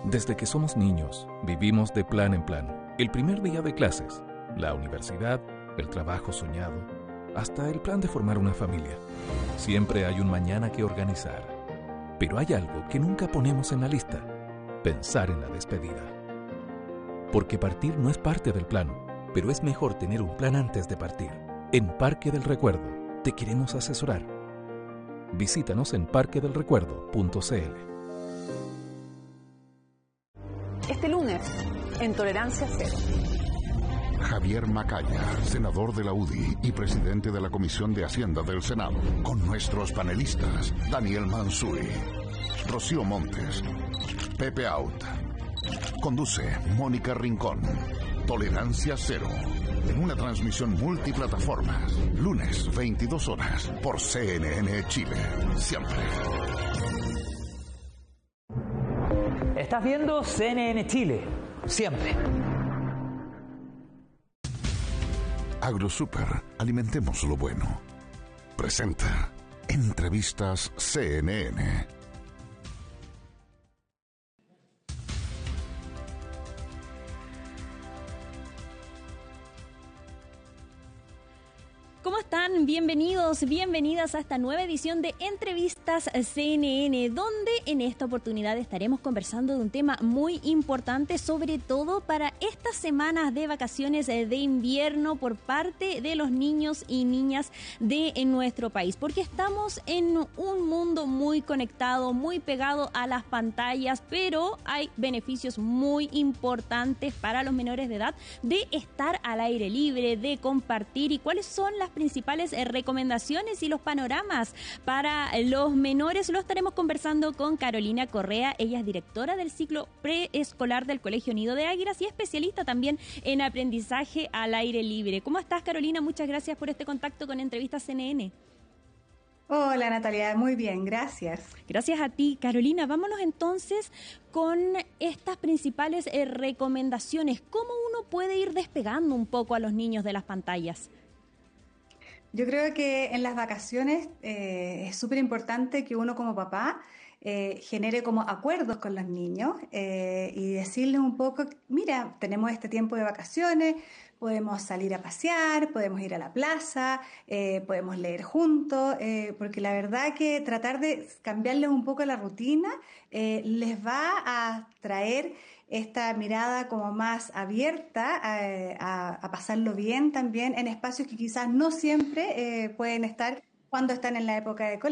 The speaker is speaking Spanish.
Desde que somos niños, vivimos de plan en plan. El primer día de clases, la universidad, el trabajo soñado, hasta el plan de formar una familia. Siempre hay un mañana que organizar. Pero hay algo que nunca ponemos en la lista: pensar en la despedida. Porque partir no es parte del plan, pero es mejor tener un plan antes de partir. En Parque del Recuerdo te queremos asesorar. Visítanos en parquedelrecuerdo.cl. Este lunes, en Tolerancia Cero. Javier Macaya, senador de la UDI y presidente de la Comisión de Hacienda del Senado, con nuestros panelistas Daniel Mansuy, Rocío Montes, Pepe Out. Conduce Mónica Rincón. Tolerancia Cero, en una transmisión multiplataformas, lunes 22 horas por CNN Chile. Siempre. Estás viendo CNN Chile, siempre. AgroSuper, alimentemos lo bueno. Presenta Entrevistas CNN. ¿Cómo están? Bienvenidos, bienvenidas a esta nueva edición de Entrevistas CNN, donde en esta oportunidad estaremos conversando de un tema muy importante, sobre todo para estas semanas de vacaciones de invierno por parte de los niños y niñas de nuestro país, porque estamos en un mundo muy conectado, muy pegado a las pantallas, pero hay beneficios muy importantes para los menores de edad de estar al aire libre, de compartir. ¿Y cuáles son las principales recomendaciones y los panoramas para los menores? Lo estaremos conversando con Carolina Correa. Ella es directora del ciclo preescolar del Colegio Nido de Águilas y especialista también en aprendizaje al aire libre. ¿Cómo estás, Carolina? Muchas gracias por este contacto con Entrevistas CNN. Hola, Natalia, muy bien, gracias. Gracias a ti, Carolina. Vámonos entonces con estas principales recomendaciones. ¿Cómo uno puede ir despegando un poco a los niños de las pantallas? Yo creo que en las vacaciones es súper importante que uno como papá genere como acuerdos con los niños y decirles un poco, mira, tenemos este tiempo de vacaciones, podemos salir a pasear, podemos ir a la plaza, podemos leer juntos, porque la verdad que tratar de cambiarles un poco la rutina les va a traer esta mirada como más abierta a pasarlo bien también en espacios que quizás no siempre pueden estar cuando están en la época de colegio.